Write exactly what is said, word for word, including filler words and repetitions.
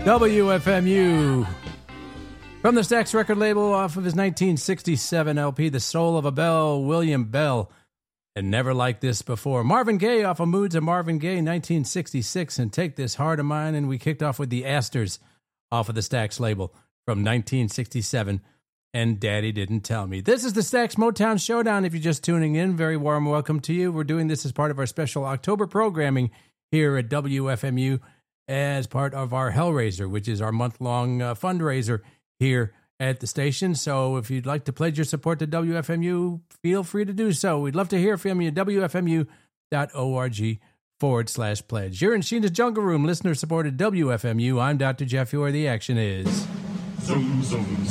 W F M U. From the Stax record label off of his nineteen sixty-seven L P, The Soul of a Bell, William Bell, and Never Like This Before. Marvin Gaye off of Moods of Marvin Gaye, nineteen sixty-six, and Take This Heart of Mine, and we kicked off with the Astors off of the Stax label from nineteen sixty-seven, and Daddy Didn't Tell Me. This is the Stax Motown Showdown. If you're just tuning in, very warm welcome to you. We're doing this as part of our special October programming here at W F M U as part of our Hellraiser, which is our month-long uh, fundraiser here at the station. So if you'd like to pledge your support to W F M U, feel free to do so. We'd love to hear from you. W F M U dot org forward slash pledge. You're in Sheena's Jungle Room, listener-supported W F M U. I'm Doctor Jeff Ure. The action is... Zoom, zoom.